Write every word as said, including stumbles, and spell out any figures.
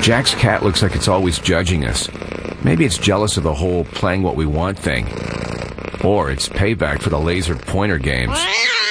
Jack's cat looks like it's always judging us. Maybe it's jealous of the whole playing what we want thing. Or it's payback for the laser pointer games.